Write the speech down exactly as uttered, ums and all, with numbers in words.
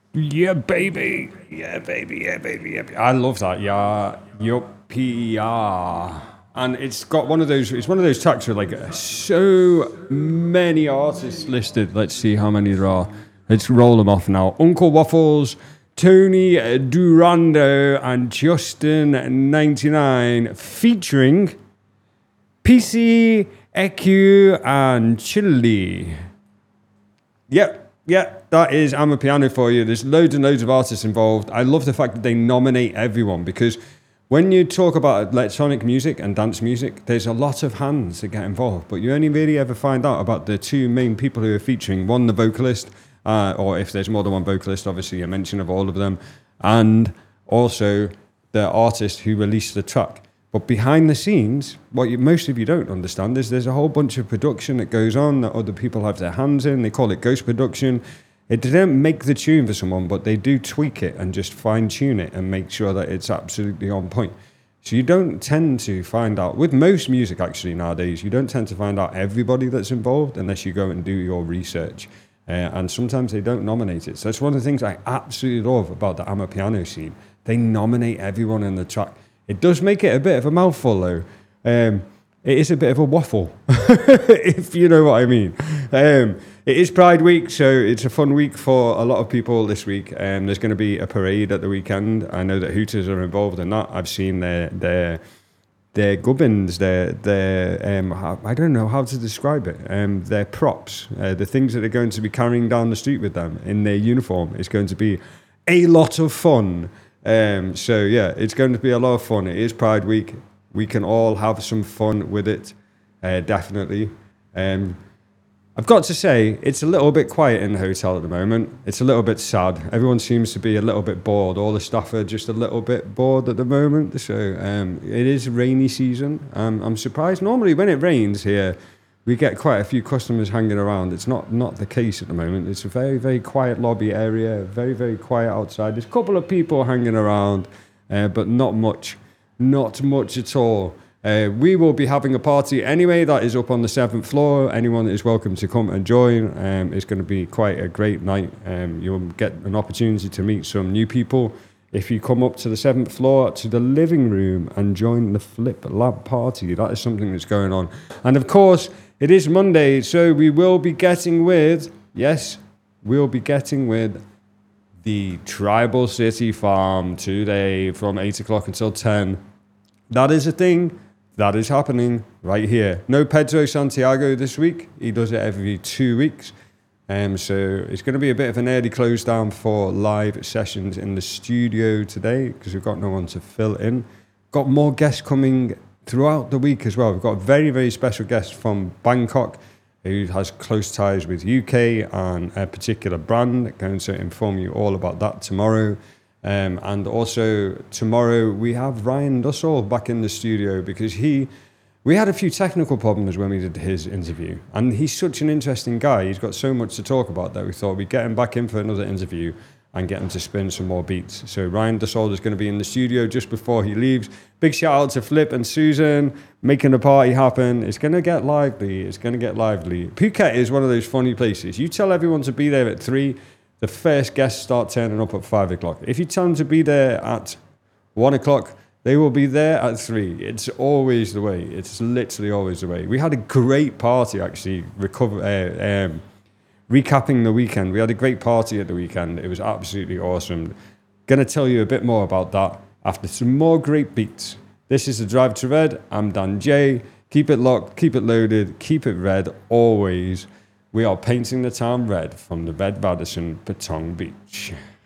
Yeah, baby. Yeah, baby. Yeah, baby. Yeah, baby. I love that. Yeah, yuppie. Yeah. And it's got one of those. It's one of those tracks with like so many artists listed. Let's see how many there are. Let's roll them off now. Uncle Waffles, Tony Durando, and Justin ninety-nine featuring P C, E Q, and Chili. Yep. Yeah, that is Amapiano for you. There's loads and loads of artists involved. I love the fact that they nominate everyone because when you talk about electronic music and dance music, there's a lot of hands that get involved, but you only really ever find out about the two main people who are featuring. One, the vocalist, uh, or if there's more than one vocalist, obviously a mention of all of them, and also the artist who released the track. But behind the scenes, what you, most of you don't understand is there's a whole bunch of production that goes on that other people have their hands in. They call it ghost production. It didn't make the tune for someone, but they do tweak it and just fine-tune it and make sure that it's absolutely on point. So you don't tend to find out, with most music actually nowadays, you don't tend to find out everybody that's involved unless you go and do your research. Uh, and sometimes they don't nominate it. So that's one of the things I absolutely love about the Amapiano scene. They nominate everyone in the track. It does make it a bit of a mouthful, though. Um, it is a bit of a waffle, if you know what I mean. Um, it is Pride Week, so it's a fun week for a lot of people this week. Um, there's going to be a parade at the weekend. I know that Hooters are involved in that. I've seen their their their gubbins, their their um, I don't know how to describe it. Um, their props, uh, the things that they're going to be carrying down the street with them in their uniform. It's going to be a lot of fun. Um, so yeah, it's going to be a lot of fun. It is Pride Week. We can all have some fun with it, uh, definitely. Um, I've got to say, it's a little bit quiet in the hotel at the moment. It's a little bit sad. Everyone seems to be a little bit bored. All the staff are just a little bit bored at the moment. So um, it is rainy season. Um, I'm surprised. Normally when it rains here, we get quite a few customers hanging around. It's not, not the case at the moment. It's a very, very quiet lobby area, very, very quiet outside. There's a couple of people hanging around, uh, but not much. Not much at all. Uh, we will be having a party anyway that is up on the seventh floor. Anyone is welcome to come and join. Um, it's going to be quite a great night. Um, you'll get an opportunity to meet some new people if you come up to the seventh floor to the living room and join the Flip Lab party. That is something that's going on. And of course, it is Monday, so we will be getting with, yes, we'll be getting with the Tribal City Farm today from eight o'clock until ten. That is a thing. That is happening right here. No Pedro Santiago this week. He does it every two weeks. Um, so it's going to be a bit of an early close down for live sessions in the studio today because we've got no one to fill in. Got more guests coming throughout the week as well. We've got a very, very special guest from Bangkok who has close ties with U K and a particular brand. Going to inform you all about that tomorrow. Um, and also tomorrow we have Ryan Dussel back in the studio because he, we had a few technical problems when we did his interview, and he's such an interesting guy. He's got so much to talk about that we thought we'd get him back in for another interview and get him to spin some more beats. So Ryan Dussel is going to be in the studio just before he leaves. Big shout out to Flip and Susan making the party happen. It's going to get lively. It's going to get lively. Phuket is one of those funny places. You tell everyone to be there at three. The first guests start turning up at five o'clock. If you tell them to be there at one o'clock, they will be there at three. It's always the way. It's literally always the way. We had a great party, actually, recover, uh, um, recapping the weekend. We had a great party at the weekend. It was absolutely awesome. Going to tell you a bit more about that after some more great beats. This is the Drive to Red. I'm Dan J. Keep it locked, keep it loaded, keep it red, always. We are painting the town red from the Red Radisson Patong Beach.